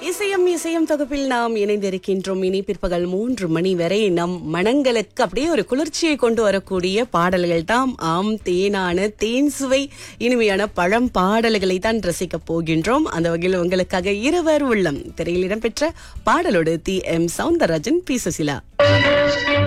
இசையம் தொகுப்பில் நாம் இணைந்திருக்கின்றோம். இனி பிற்பகல் 3 மணி வரை நம் மனங்களுக்கு அப்படியே ஒரு குளிர்ச்சியை கொண்டு வரக்கூடிய பாடல்கள் தான். ஆம், தேனான தேன் சுவை இனிமையான பழம் பாடல்களை தான் ரசிக்க போகின்றோம். அந்த வகையில் உங்களுக்காக இருவர் உள்ளம் திரையில் இடம்பெற்ற பாடலோடு D M Soundararajan, B Susheela.